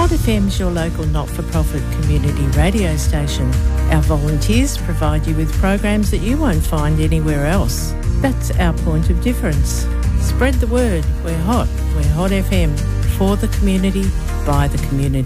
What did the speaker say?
Hot FM's your local not-for-profit community radio station. Our volunteers provide you with programs that you won't find anywhere else. That's our point of difference. Spread the word. We're Hot FM. For the community, by the community.